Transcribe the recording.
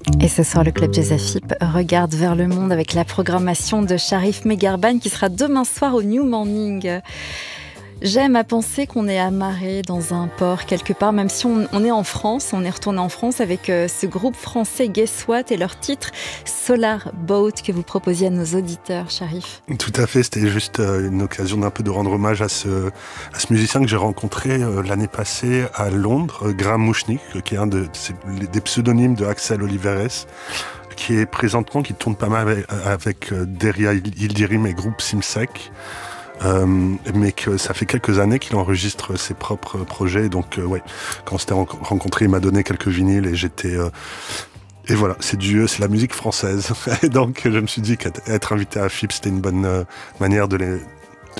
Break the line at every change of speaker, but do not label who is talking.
Et ce soir, le Club Jazz Afip regarde vers le monde avec la programmation de Sharif Megherban qui sera demain soir au New Morning. J'aime à penser qu'on est amarré dans un port quelque part, même si on est en France, on est retourné en France avec ce groupe français Guess What et leur titre Solar Boat que vous proposiez à nos auditeurs, Sharif.
Tout à fait, c'était juste une occasion d'un peu de rendre hommage à ce musicien que j'ai rencontré l'année passée à Londres, Graham Mouchnik, qui est des pseudonymes de Axel Oliveres, qui tourne pas mal avec Deria Yildirim et groupe Simsek. Mais que ça fait quelques années qu'il enregistre ses propres projets. Donc, quand on s'était rencontrés, il m'a donné quelques vinyles et et voilà, c'est la musique française. Et donc, je me suis dit qu'être invité à FIP, c'était une bonne manière de